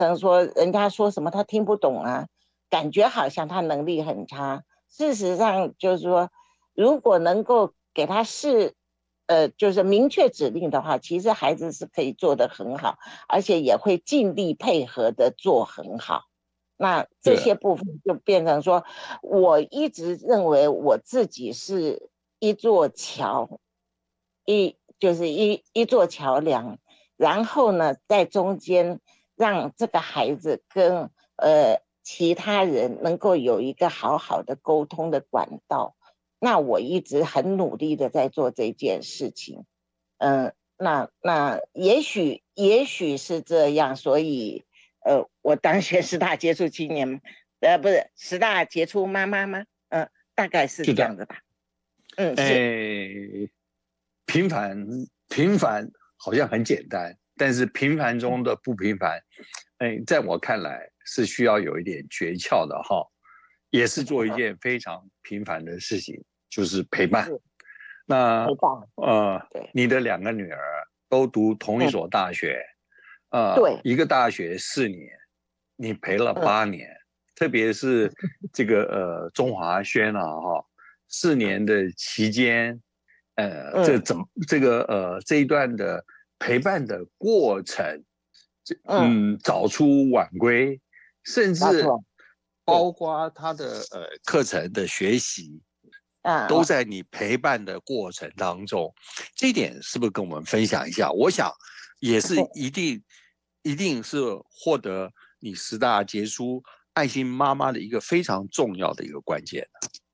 可能说人家说什么他听不懂啊，感觉好像他能力很差。事实上就是说，如果能够给他就是明确指令的话，其实孩子是可以做得很好，而且也会尽力配合的做很好。那这些部分就变成说，我一直认为我自己是一座桥，就是一座桥梁，然后呢，在中间让这个孩子跟其他人能够有一个好好的沟通的管道。那我一直很努力的在做这件事情。那也许是这样，所以我当选十大杰出青年，不是十大杰出妈妈吗？大概是这样的吧。 是。平凡好像很简单，但是平凡中的不平凡，在我看来是需要有一点诀窍的哈，也是做一件非常平凡的事情，就是陪伴。那你的2个女儿都读同一所大学， 对， 一个大学4年，你陪了8年，特别是这个中华轩啊哈，4年的期间，这一段的陪伴的过程，早出晚归，甚至包括他的课程的学习，都在你陪伴的过程当中。这一点是不是跟我们分享一下？我想也是一定是获得你10大杰出爱心妈妈的一个非常重要的一个关键。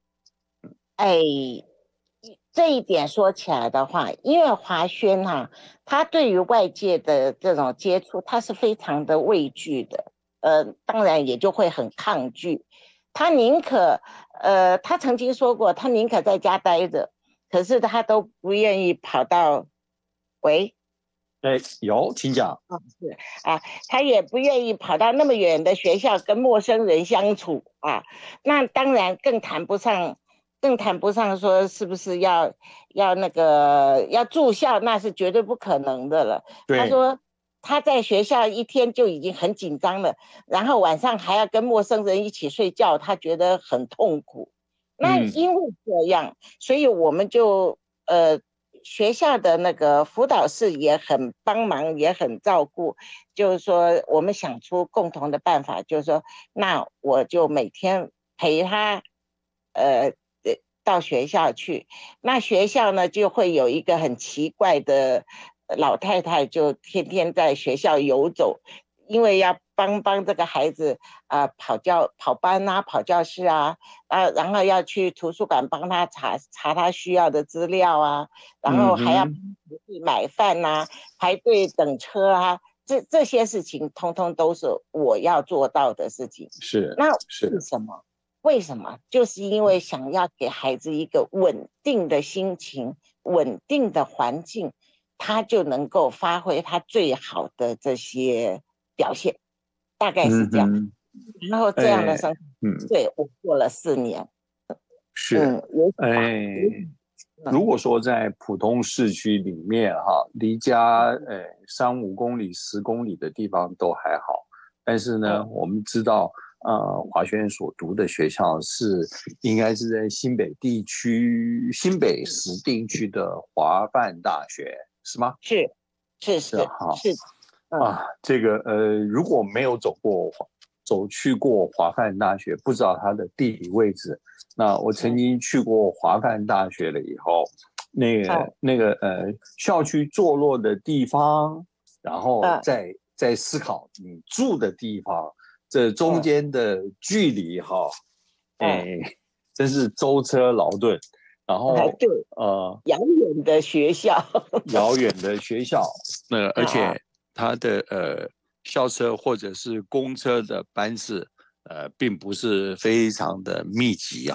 这一点说起来的话，因为华轩他对于外界的这种接触，他是非常的畏惧的，当然也就会很抗拒。他宁可，他曾经说过，他宁可在家待着，可是他都不愿意跑到，喂， 有，请讲。 是他也不愿意跑到那么远的学校跟陌生人相处那当然更谈不上说是不是要住校，那是绝对不可能的了。他说他在学校一天就已经很紧张了，然后晚上还要跟陌生人一起睡觉，他觉得很痛苦。那因为这样，所以我们就学校的那个辅导室也很帮忙，也很照顾。就是说，我们想出共同的办法，就是说，那我就每天陪他，到学校去。那学校呢，就会有一个很奇怪的老太太，就天天在学校游走，因为要帮这个孩子跑班跑教室然后要去图书馆帮他查他需要的资料然后还要买饭排队等车这些事情通通都是我要做到的事情。那是什么？为什么？就是因为想要给孩子一个稳定的心情，稳定的环境，他就能够发挥他最好的这些表现，大概是这样。然后这样的生活，对，我过了4年。 如果说在普通市区里面离家3-5公里、10公里的地方都还好，但是呢，我们知道华轩所读的学校应该是在新北市定区的华范大学，是吗？ 是这个如果没有走去过华范大学，不知道它的地理位置。那我曾经去过华范大学了以后，那个校区坐落的地方，然后再思考你住的地方，这中间的距离真是舟车劳顿。然后遥远的学校， 而且它的校车或者是公车的班次并不是非常的密集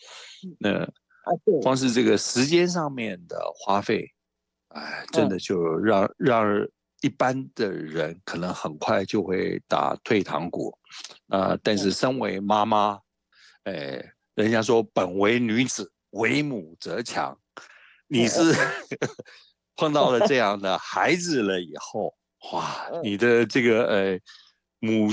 光是这个时间上面的花费，真的就让一般的人可能很快就会打退堂鼓但是身为妈妈，人家说本为女子，为母则强，你是碰到了这样的孩子了以后，哇，你的这个母